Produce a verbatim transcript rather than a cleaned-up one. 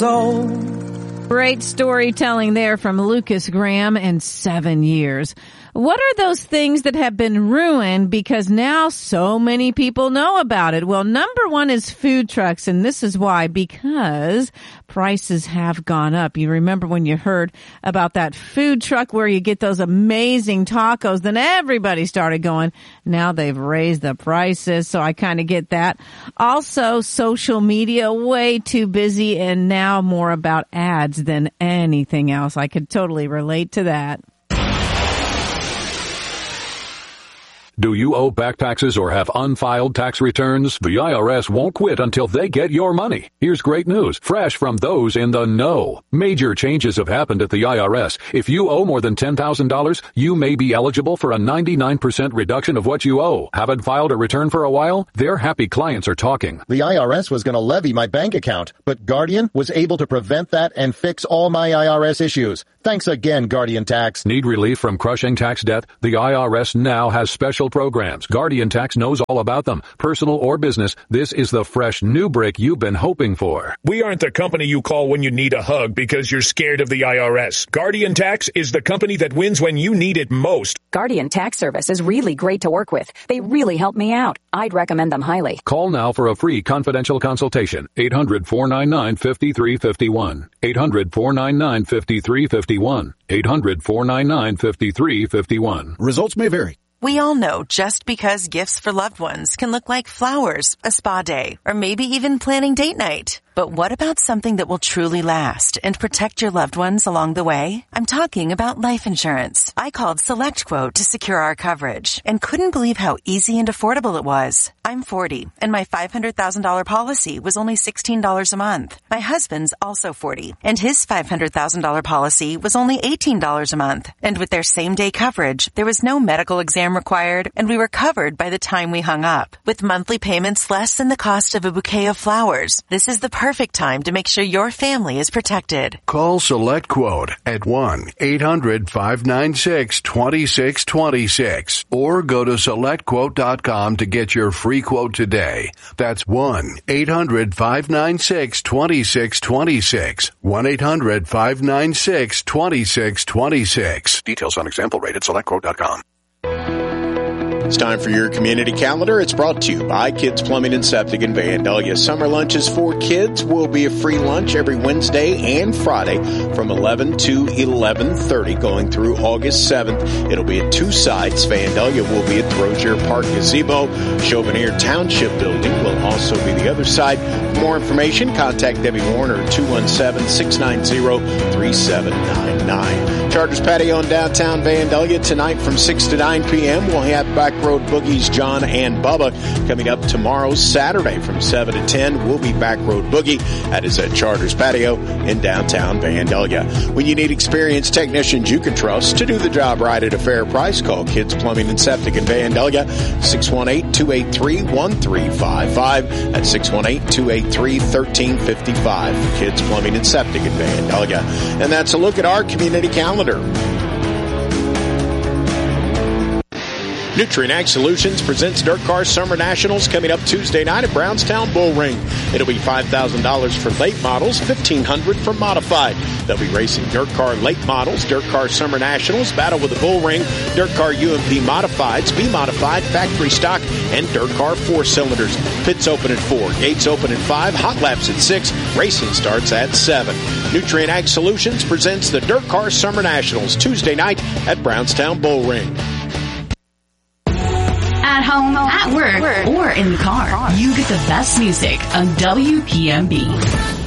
Great storytelling there from Lucas Graham and seven years. What are those things that have been ruined because now so many people know about it? Well, number one is food trucks, and this is why, because prices have gone up. You remember when you heard about that food truck where you get those amazing tacos, then everybody started going, now they've raised the prices, so I kind of get that. Also, social media, way too busy, and now more about ads than anything else. I could totally relate to that. Do you owe back taxes or have unfiled tax returns? The I R S won't quit until they get your money. Here's great news, fresh from those in the know. Major changes have happened at the I R S. If you owe more than ten thousand dollars, you may be eligible for a ninety-nine percent reduction of what you owe. Haven't filed a return for a while? Their happy clients are talking. The I R S was going to levy my bank account, but Guardian was able to prevent that and fix all my I R S issues. Thanks again, Guardian Tax. Need relief from crushing tax debt? The I R S now has special programs. Guardian Tax knows all about them. Personal or business, this is the fresh new break you've been hoping for. We aren't the company you call when you need a hug because you're scared of the I R S. Guardian Tax is the company that wins when you need it most. Guardian Tax Service is really great to work with. They really help me out. I'd recommend them highly. Call now for a free confidential consultation. eight hundred, four nine nine, five three five one. eight hundred, four nine nine, five three five one. eight hundred, four nine nine, five three five one. Results may vary. We all know just because gifts for loved ones can look like flowers, a spa day, or maybe even planning date night. But what about something that will truly last and protect your loved ones along the way? I'm talking about life insurance. I called SelectQuote to secure our coverage and couldn't believe how easy and affordable it was. I'm forty, and my five hundred thousand dollars policy was only sixteen dollars a month. My husband's also forty, and his five hundred thousand dollars policy was only eighteen dollars a month. And with their same-day coverage, there was no medical exam required, and we were covered by the time we hung up. With monthly payments less than the cost of a bouquet of flowers, this is the perfect time to make sure your family is protected. Call SelectQuote at one eight hundred, five nine six, two six two six or go to select quote dot com to get your free quote today. That's one eight hundred, five nine six, two six two six. one eight hundred, five nine six, two six two six. Details on example rate at select quote dot com. It's time for your community calendar. It's brought to you by Kids Plumbing and Septic in Vandalia. Summer lunches for kids will be a free lunch every Wednesday and Friday from eleven to eleven thirty going through August seventh. It'll be at two sites. Vandalia will be at Rozier Park Gazebo. Chauvenir Township Building will also be the other side. For more information, contact Debbie Warner at two one seven, six nine zero, three seven nine nine. Charters Patio in downtown Vandalia tonight from six to nine p.m. We'll have Back Road Boogies, John and Bubba. Coming up tomorrow, Saturday from seven to ten, we'll be Back Road Boogie. That is at Charters Patio in downtown Vandalia. When you need experienced technicians you can trust to do the job right at a fair price, call Kids Plumbing and Septic in Vandalia, six one eight, two eight three, one three five five. That's six one eight, two eight three, one three five five for Kids Plumbing and Septic in Vandalia. And that's a look at our community calendar. Nutrien Ag Solutions presents Dirt Car Summer Nationals coming up Tuesday night at Brownstown Bull Ring. It'll be five thousand dollars for late models, fifteen hundred dollars for modified. They'll be racing Dirt Car late models, Dirt Car Summer Nationals, Battle with the Bull Ring, Dirt Car U M P Modifieds, B Modified, Factory Stock, and Dirt Car four cylinders. Pits open at four, gates open at five, hot laps at six, racing starts at seven. Nutrien Ag Solutions presents the Dirt Car Summer Nationals Tuesday night at Brownstown Bull Ring. At home, at work, or in the car, you get the best music on W P M B.